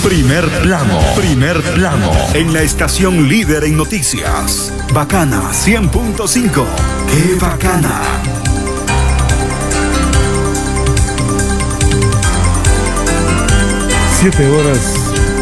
Primer plano, en la estación líder en noticias. Bacana 100.5. ¡Qué bacana! Siete horas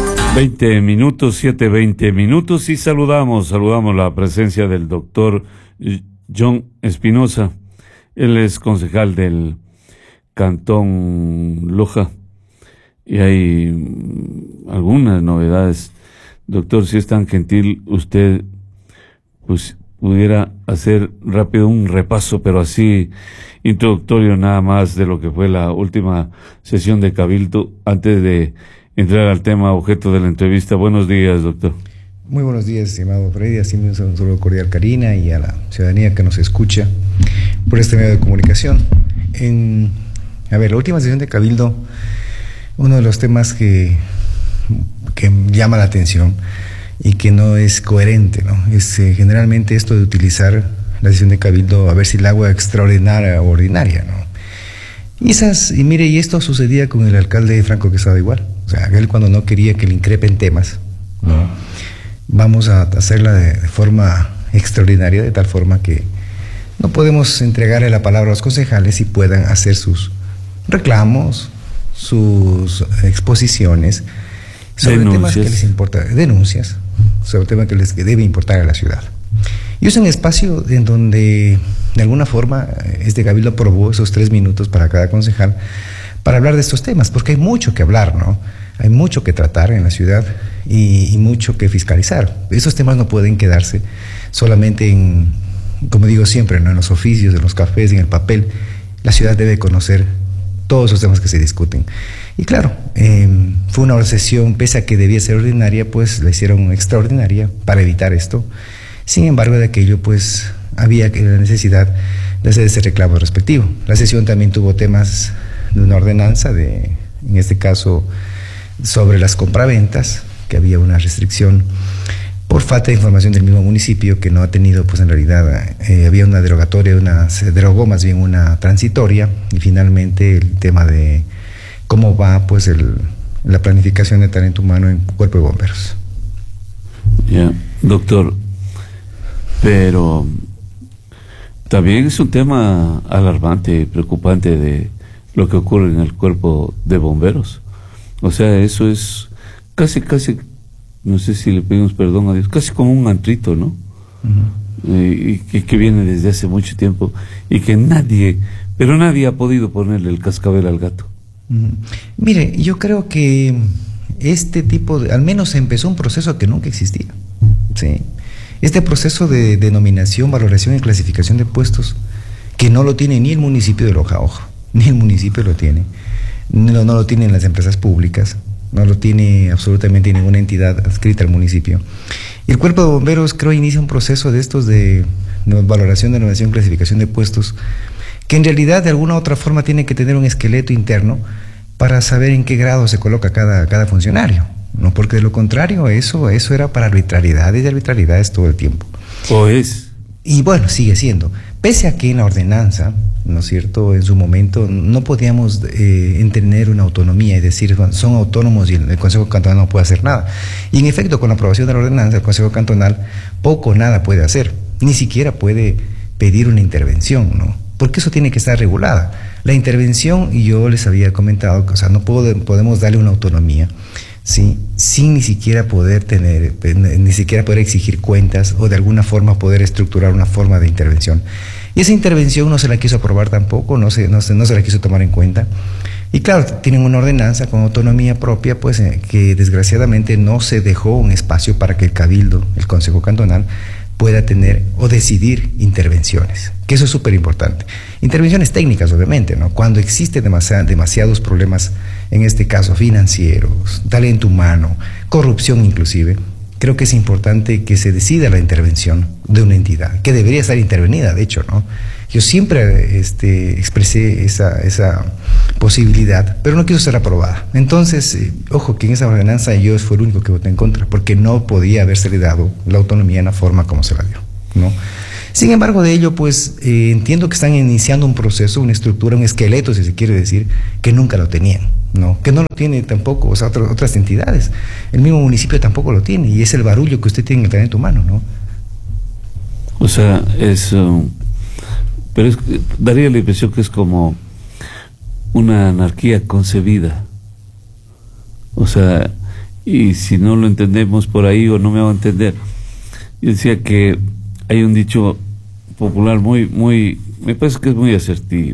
7:20 minutos y saludamos la presencia del doctor John Espinosa. Él es concejal del Cantón Loja y hay algunas novedades. Doctor, si es tan gentil, usted pues pudiera hacer rápido un repaso, pero así introductorio nada más de lo que fue la última sesión de Cabildo antes de entrar al tema objeto de la entrevista. Buenos días, doctor. Muy buenos días, estimado Freddy. Así un saludo cordial, Karina, y a la ciudadanía que nos escucha por este medio de comunicación. La última sesión de Cabildo, uno de los temas que llama la atención y que no es coherente, ¿no? Es generalmente esto de utilizar la sesión de Cabildo a ver si el agua extraordinaria o ordinaria, ¿no? Y mire, y esto sucedía con el alcalde Franco Quesada igual. O sea, él cuando no quería que le increpen temas, ¿no? Vamos a hacerla de forma extraordinaria, de tal forma que no podemos entregarle la palabra a los concejales y puedan hacer sus reclamos, sus exposiciones sobre temas que les importan, denuncias sobre temas que les debe importar a la ciudad. Y es un espacio en donde de alguna forma este Cabildo aprobó esos 3 minutos para cada concejal para hablar de estos temas, porque hay mucho que hablar, ¿no? Hay mucho que tratar en la ciudad y mucho que fiscalizar. Esos temas no pueden quedarse solamente en, como digo siempre, ¿no?, en los oficios, en los cafés, en el papel. La ciudad debe conocer todos esos temas que se discuten. Y claro, fue una sesión, pese a que debía ser ordinaria, pues la hicieron extraordinaria para evitar esto. Sin embargo, de aquello, pues había la necesidad de hacer ese reclamo respectivo. La sesión también tuvo temas de una ordenanza, en este caso, sobre las compraventas, que había una restricción por falta de información del mismo municipio, que no ha tenido, pues en realidad, había una derogatoria, se derogó más bien una transitoria, y finalmente el tema de cómo va, pues, la planificación de talento humano en Cuerpo de Bomberos. Ya, doctor, pero también es un tema alarmante, preocupante de lo que ocurre en el Cuerpo de Bomberos. O sea, eso es casi, no sé si le pedimos perdón a Dios, casi como un antrito, ¿no? Uh-huh. Y que viene desde hace mucho tiempo y que nadie ha podido ponerle el cascabel al gato. Uh-huh. Mire, yo creo que este tipo al menos empezó un proceso que nunca existía, ¿sí? Este proceso de denominación, valoración y clasificación de puestos, que no lo tiene ni el municipio de Loja, ojo, ni el municipio lo tiene, no lo tienen las empresas públicas, no lo tiene absolutamente ninguna entidad adscrita al municipio. Y el Cuerpo de Bomberos, creo, inicia un proceso de estos de valoración, denominación, clasificación de puestos, que en realidad de alguna u otra forma tiene que tener un esqueleto interno para saber en qué grado se coloca cada funcionario, ¿no? Porque de lo contrario, eso era para arbitrariedades y arbitrariedades todo el tiempo. ¿O es? Y bueno, sigue siendo. Pese a que en la ordenanza, ¿no es cierto?, en su momento no podíamos tener una autonomía y decir, son autónomos y el Consejo Cantonal no puede hacer nada. Y en efecto, con la aprobación de la ordenanza, el Consejo Cantonal poco o nada puede hacer. Ni siquiera puede pedir una intervención, ¿no? Porque eso tiene que estar regulada. La intervención, y yo les había comentado, o sea, no podemos darle una autonomía, ¿sí?, sin ni siquiera poder exigir cuentas o de alguna forma poder estructurar una forma de intervención. Y esa intervención no se la quiso aprobar tampoco, no se la quiso tomar en cuenta. Y claro, tienen una ordenanza con autonomía propia, pues que desgraciadamente no se dejó un espacio para que el Cabildo, el Consejo Cantonal, pueda tener o decidir intervenciones, que eso es súper importante. Intervenciones técnicas, obviamente, ¿no? Cuando existen demasiados problemas, en este caso financieros, talento humano, corrupción inclusive, creo que es importante que se decida la intervención de una entidad, que debería estar intervenida, de hecho, ¿no? Yo siempre expresé esa posibilidad, pero no quiso ser aprobada. Entonces, ojo, que en esa ordenanza yo fui el único que voté en contra, porque no podía haberse dado la autonomía en la forma como se la dio, ¿no? Sin embargo, de ello, pues entiendo que están iniciando un proceso, una estructura, un esqueleto, si se quiere decir, que nunca lo tenían, ¿no? Que no lo tiene tampoco, o sea, otras entidades. El mismo municipio tampoco lo tiene, y es el barullo que usted tiene en el talento humano, ¿no? O sea, pero daría la impresión que es como una anarquía concebida. O sea, y si no lo entendemos por ahí o no me va a entender, yo decía que hay un dicho popular me parece que es muy asertivo.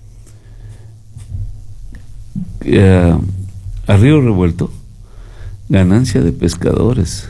A río revuelto, ganancia de pescadores.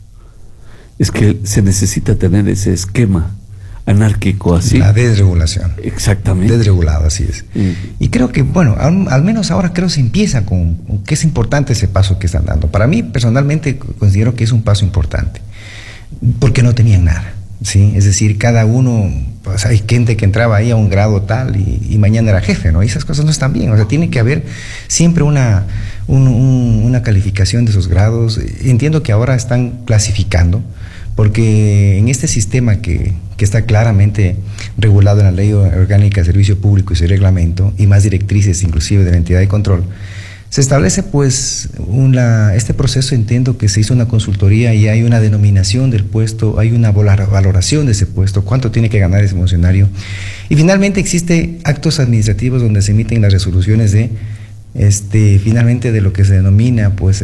Es que se necesita tener ese esquema anárquico así. La desregulación. Exactamente. Desregulado, así es. Y creo que, bueno, al menos ahora creo se empieza con que es importante ese paso que están dando. Para mí, personalmente, considero que es un paso importante, porque no tenían nada, ¿sí? Es decir, cada uno, pues hay gente que entraba ahí a un grado tal y mañana era jefe, ¿no? Y esas cosas no están bien. O sea, tiene que haber siempre una calificación de esos grados. Entiendo que ahora están clasificando, porque en este sistema que está claramente regulado en la Ley Orgánica de Servicio Público y su reglamento, y más directrices inclusive de la entidad de control, se establece pues este proceso. Entiendo que se hizo una consultoría y hay una denominación del puesto, hay una valoración de ese puesto, cuánto tiene que ganar ese funcionario, y finalmente existe actos administrativos donde se emiten las resoluciones de finalmente de lo que se denomina pues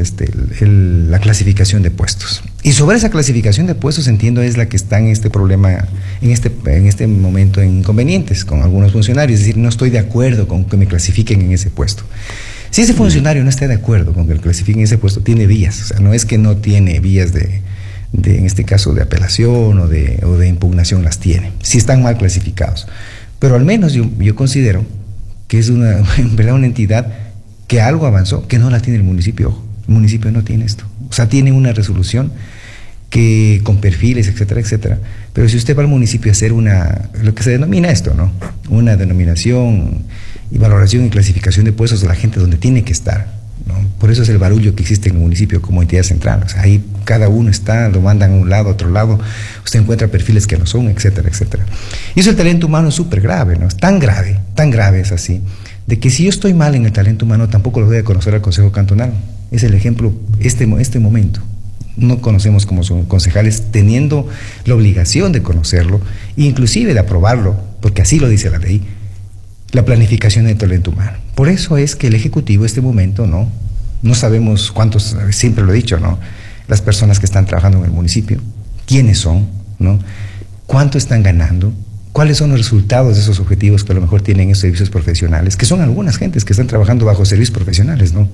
la clasificación de puestos. Y sobre esa clasificación de puestos, entiendo, es la que está en este problema, en este momento, en inconvenientes con algunos funcionarios. Es decir, no estoy de acuerdo con que me clasifiquen en ese puesto. Si ese funcionario no está de acuerdo con que lo clasifiquen en ese puesto, tiene vías. O sea, no es que no tiene vías en este caso de apelación o de impugnación, las tiene, si están mal clasificados. Pero al menos yo considero que es en verdad una entidad que algo avanzó, que no la tiene el municipio. El municipio no tiene esto. O sea, tiene una resolución que con perfiles, etcétera, etcétera. Pero si usted va al municipio a hacer lo que se denomina esto, ¿no? Una denominación y valoración y clasificación de puestos de la gente donde tiene que estar, ¿no? Por eso es el barullo que existe en el municipio como entidad central. O sea, ahí cada uno está, lo mandan a un lado, a otro lado, usted encuentra perfiles que no son, etcétera, etcétera. Y eso, el talento humano es súper grave, ¿no? Es tan grave es así, de que si yo estoy mal en el talento humano, tampoco lo voy a conocer al Consejo Cantonal. Es el ejemplo, este momento. No conocemos como son concejales, teniendo la obligación de conocerlo, inclusive de aprobarlo, porque así lo dice la ley, la planificación del talento humano. Por eso es que el Ejecutivo, este momento, no sabemos cuántos, siempre lo he dicho, ¿no? Las personas que están trabajando en el municipio, quiénes son, ¿no? Cuánto están ganando, cuáles son los resultados de esos objetivos que a lo mejor tienen esos servicios profesionales, que son algunas gentes que están trabajando bajo servicios profesionales, ¿no?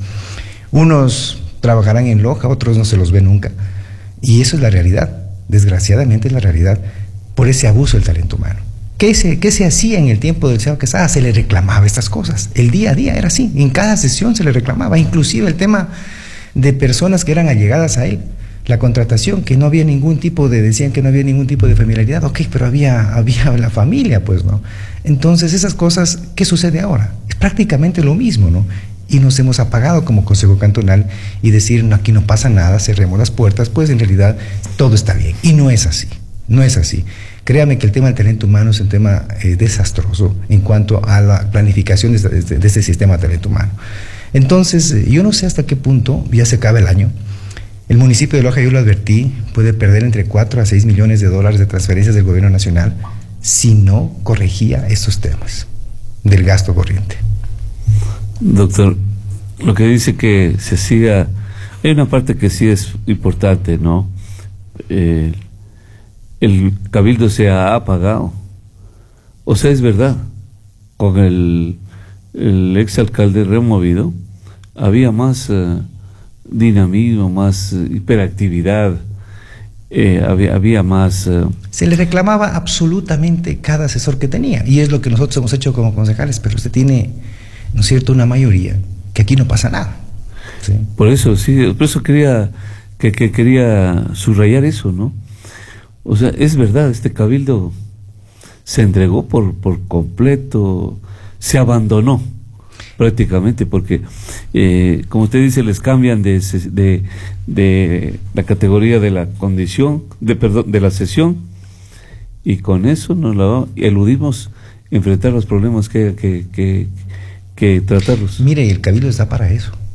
Unos trabajarán en Loja, otros no se los ve nunca. Y eso es la realidad, desgraciadamente es la realidad, por ese abuso del talento humano. ¿Qué se hacía en el tiempo del señor Quesada? Se le reclamaba estas cosas. El día a día era así, en cada sesión se le reclamaba, inclusive el tema de personas que eran allegadas a él. La contratación, que no había ningún tipo decían que no había ningún tipo de familiaridad, ok, pero había la familia, pues, ¿no? Entonces, esas cosas, ¿qué sucede ahora? Es prácticamente lo mismo, ¿no? Y nos hemos apagado como Consejo Cantonal y decir, no, aquí no pasa nada, cerremos las puertas, pues en realidad todo está bien. Y no es así, no es así. Créame que el tema del talento humano es un tema desastroso en cuanto a la planificación de este sistema de talento humano. Entonces, yo no sé hasta qué punto, ya se acaba el año, el municipio de Loja, yo lo advertí, puede perder entre 4 a 6 millones de dólares de transferencias del gobierno nacional si no corregía estos temas del gasto corriente. Doctor, lo que dice que se siga, hay una parte que sí es importante, ¿no? El cabildo se ha apagado. O sea, es verdad, con el exalcalde removido, había más dinamismo, más hiperactividad, había más... Se le reclamaba absolutamente cada asesor que tenía, y es lo que nosotros hemos hecho como concejales, pero usted tiene, ¿no es cierto?, una mayoría, que aquí no pasa nada. ¿Sí? Por eso quería subrayar eso, ¿no? O sea, es verdad, este cabildo se entregó por completo, se abandonó prácticamente, porque como usted dice, les cambian de la categoría de la condición, de la sesión, y con eso eludimos enfrentar los problemas que tratarlos. Mire, y el Cabildo está para eso.